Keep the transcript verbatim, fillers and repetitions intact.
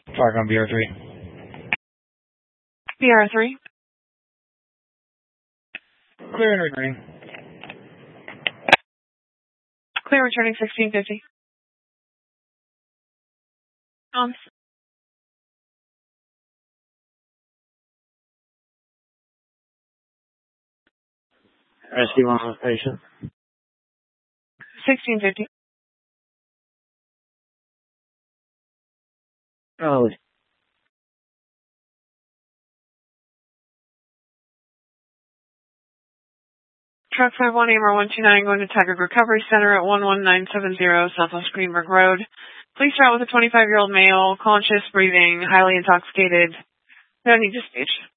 Park on B R three. B R three. Clear and returning. Clear returning sixteen fifty. Um. Rescue one with patient. sixteen fifty. Oh. Truck five one A M R one two nine going to Taggart Recovery Center at one one nine seven zero Southwest Greenberg Road. Please route with a twenty-five-year-old male, conscious, breathing, highly intoxicated. No need to stage.